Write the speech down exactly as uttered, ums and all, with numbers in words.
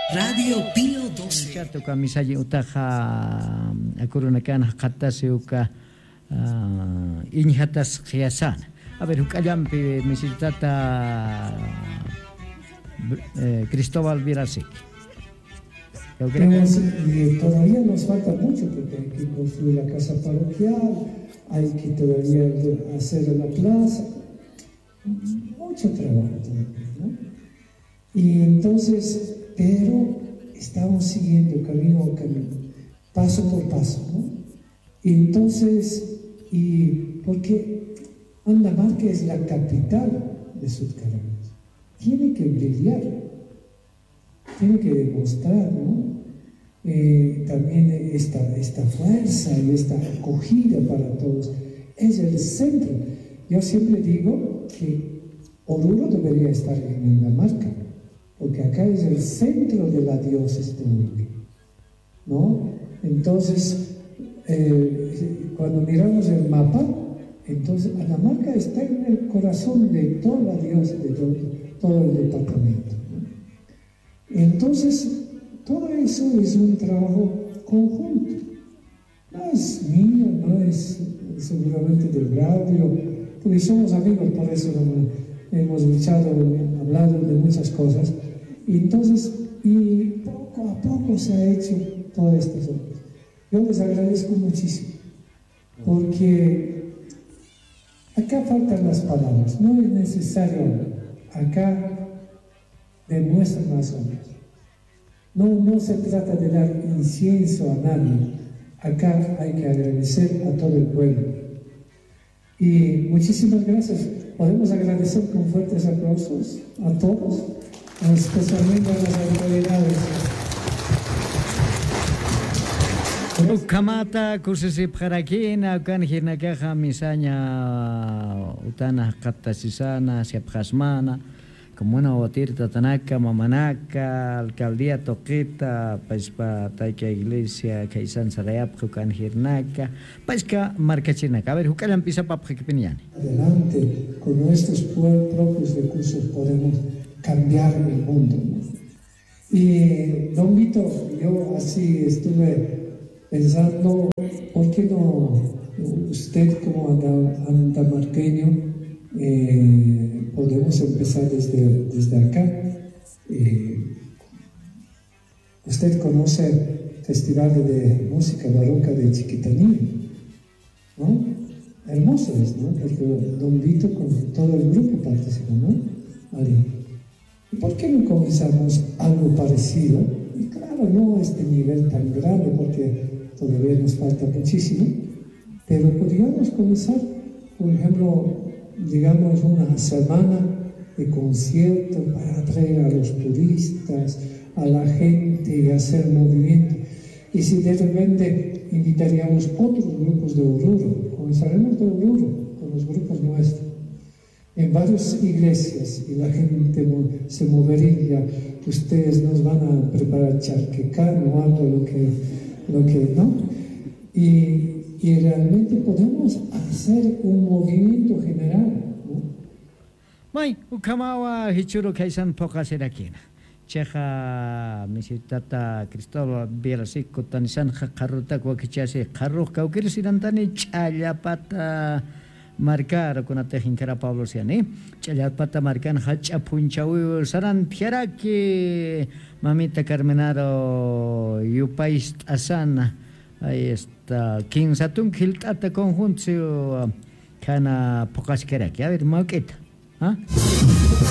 Radio Pío doce. Chato kamisaji utaja akurunakan hatasi uka inhatas khiasan. A ver, ukallampi misitata Cristóbal Virasik. Tenemos, y todavía nos falta mucho porque hay que construir la casa parroquial, hay que todavía hacer la plaza, mucho trabajo todavía, ¿no? Y entonces, pero estamos siguiendo camino a camino, paso por paso, ¿no? Y entonces, y porque Andamarca es la capital de Sudcarayas, tiene que brillar, tiene que demostrar, ¿no? Eh, también esta, esta fuerza y esta acogida para todos. Es el centro. Yo siempre digo que Oruro debería estar en Andamarca, porque acá es el centro de la diócesis de Oruro, ¿no? Entonces, eh, cuando miramos el mapa, entonces Andamarca está en el corazón de toda la diócesis, de todo, todo el departamento, ¿no? Entonces, todo eso es un trabajo conjunto. No es mío, no es seguramente del Braulio, porque somos amigos, por eso hemos luchado, hablado de muchas cosas. Y entonces, y poco a poco se ha hecho todas estas obras. Yo les agradezco muchísimo, porque acá faltan las palabras, no es necesario hablar. Acá demuestran las obras. No, no se trata de dar incienso a nadie. Acá hay que agradecer a todo el pueblo. Y muchísimas gracias. Podemos agradecer con fuertes aplausos a todos, especialmente a las autoridades. Kamata kusisi pharakina kan hirnakaja misaña utana qatasisana siapjasmana Comuna Botirta, Tanaka, Mamanaka, Alcaldía Toqueta, Paispa, Taika Iglesia, Kaisan Sarayap, Jucan Hirnaka, Paisca, Marcachinaca. A ver, Jucan empieza para Pipiniani. Adelante, con nuestros propios recursos podemos cambiar el mundo, ¿no? Y, don Vito, yo así estuve pensando, ¿por qué no usted como andamarqueño eh, podemos empezar desde, desde acá? Eh, usted conoce el Festival de Música Barroca de Chiquitaní, ¿no? Hermoso es, ¿no? Porque don Vito con todo el grupo participó, ¿no? Ali. ¿Y por qué no comenzamos algo parecido? Y claro, no a este nivel tan grande porque todavía nos falta muchísimo, pero podríamos comenzar, por ejemplo, digamos, una semana de concierto para atraer a los turistas, a la gente y hacer movimiento. Y si de repente invitaríamos otros grupos de Oruro, comenzaremos de Oruro, con los grupos nuestros, en varias iglesias, y la gente se movería, ustedes nos van a preparar charquecano o algo, lo que, lo que, ¿no? Y, y realmente podemos hacer un movimiento general, ¿no? May, ukamawa hichuro kaisan poca serakina. Cheja misitata Cristóbal Virasik kutanisan jakarruta kuakichase karruh kaukir sinantani challapata marcar con atejinkara Pablo Siani. Challapata marcan hacha punchawi saran que mamita Carmenaro yupais asana. Ahí está. Kinsatun kiltata conjunto kana pocas keraki. A ver, maqueta. ¿Ah?